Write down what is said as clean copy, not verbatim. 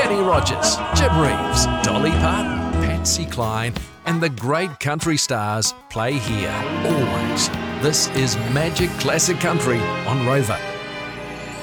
Kenny Rogers, Jim Reeves, Dolly Parton, Patsy Cline, and the great country stars play here, always. This is Magic Classic Country on Rover.